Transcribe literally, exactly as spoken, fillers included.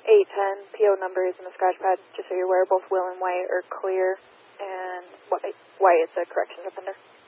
eight ten P O numbers in the scratch pad, just so you're aware, both Will and White are clear, and White, White is a corrections offender.